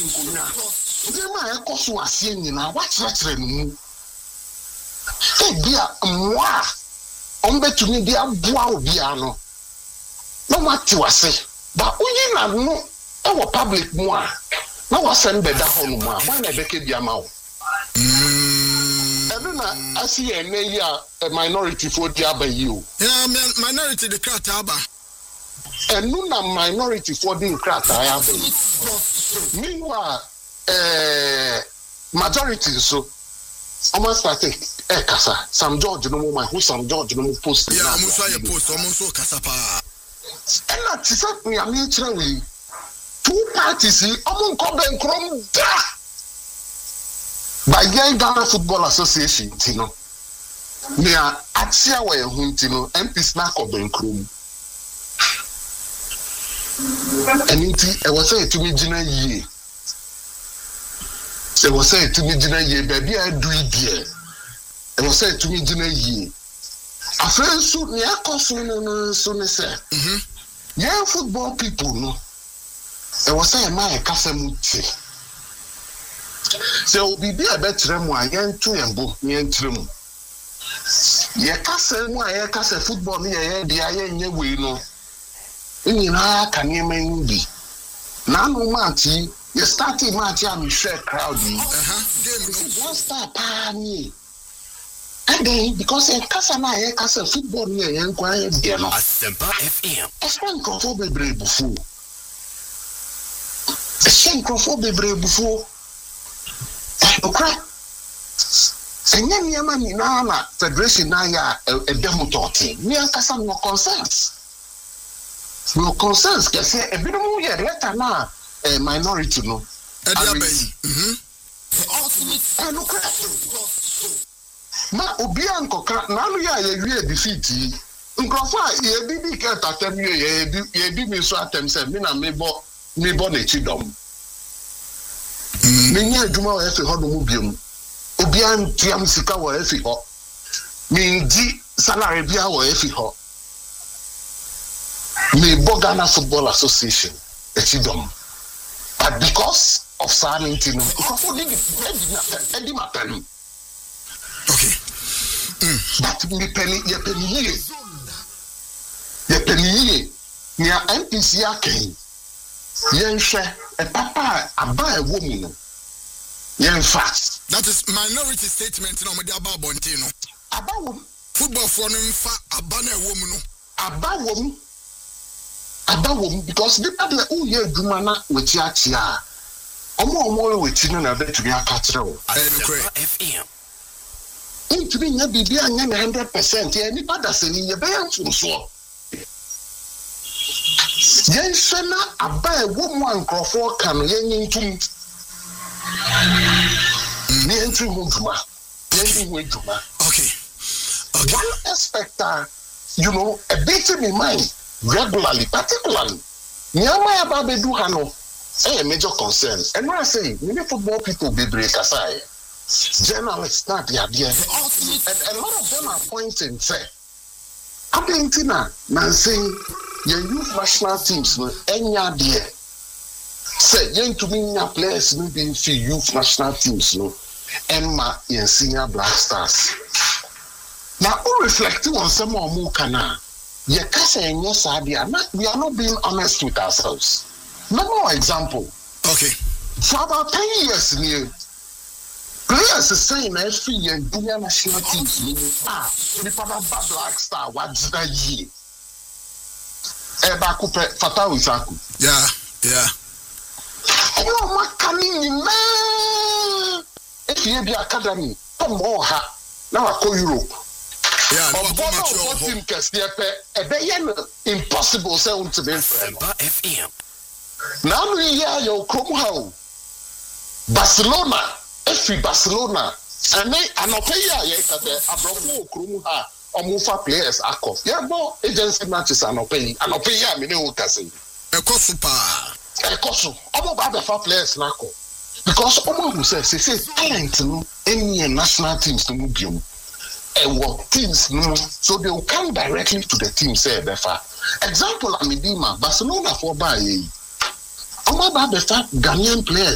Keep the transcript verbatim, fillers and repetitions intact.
nkonya de ma e koso asie nyina wa kyerɛkyerɛ no mu e bia mwa ombetumi dia aboa obi ano no mati wase ba uyi na no e wo public mu a na wasɛn bɛda hɔ no mu a wa na bɛkɛ bia ma wo ɛno na asi yɛ ne yi a minority for dia ba yi o yeah minority the crowd aba ɛno na minority for the crowd aba yi meanwhile eh majority so almost started eh kasa Sam George no mo who Sam George no mo post yeah mo so ya post o mo so kasa pa ena tisa me am tire we two parties omo nko be nkrom da by Ghana Football Association tino me a atia we hu tino M P snack of nkrom eniti e was say to me gina yie se was say to me gina yie baby I do it there e was say to me gina yie afen su ne akoso no no so ne say mhm yeah football people no e was say my kasamuti se obi bi a betre mu a yentu yembo yentre mu ye kasa mu a ye kasa football ne ye dia ye nye we no nyina ka niema ndi na no match you start match am share crowd yi uh-huh game no one star pa ni and then because in kasa na ye kasa football ni ye nkwa ye de no Asempa F M explain control bebre bufu explain control bebre bufu okra enya niema ni na na federation na ya e demo toti ni kasa no concerns no concerns que say e binom ye letter na eh, minority no e dia bay mhm eh no cra na obi ankoka na no ya ye wie defeat nkrofo a ye bi bi ka tatem ye ye bi ye bi mi so atem say me na me bo me bo na chidom me nya adwuma wa efe ho do mu biom obi antiam sika wa efe ho me ndi salary bia wa efe ho me Ghana Football Association chidom but because of sanity no because of the edi mapen okay mm. But me penny ye penny ye ye penny ye ni a M P C aken yen hwe e papa aba e wo mu no yen fast that is minority statement no me dey aba bonti no aba wo football for no mfa aba na e wo mu no aba wo aba wo because the people who ye adwuma na weti atia omo omo weti no na betumi aka kire wo Asempa F M intumi nya bibia anya one hundred percent ye ni pada se ni ye be yanfunso yen sena aba e wo mu ankrofo ka no yen ntum ni entry ho dwuma yen ho dwuma okay okay one aspect uh, you know a bit in my mind regularly particularly nyama ya ba be do ha no eh major concerns and when I say many football people be break aside journalists not the idea and a lot of them are pointing say Argentina na say your youth national teams no enya there say yen to me nya players no be fi youth national teams no emma yen senior Black Stars now who reflecting on some more mu kana ye kasa enye sadia na we are not being honest with ourselves. No more example. Okay. For about ten years near players are saying every year junior national teams ah we papa Black Star what that year. Eba kupe Fatawu Isaku. Yeah, yeah. And you are coming man. If you be academy, come more ha. Now I call Europe. Yeah, no but team kesiye pe ebe yen impossible say unto be friend. Asempa F M Now we hear your krom how Barcelona, if Barcelona, and they anope ya ye ka de abrofo krom ha omufa players akof. Yeah, bo agency matches anope anope ya me ne o kase. Ekosu pa. Ekosu. Omo ba be fa players na ko. Because omo who say say talent no any national teams no biom. And what teams no, so they will come directly to the team say befa. Example Amidima, Barcelona for buy. Oma ba befa Ghanaian players.